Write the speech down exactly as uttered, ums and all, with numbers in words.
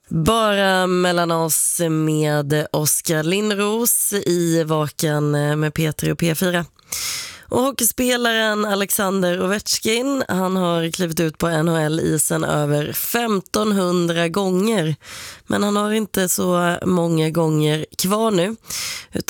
Bara mellan oss med Oskar Lindros i Vaken med Peter och P fyra. Och hockeyspelaren Alexander Ovechkin, han har klivit ut på N H L-isen över femtonhundra gånger. Men han har inte så många gånger kvar nu.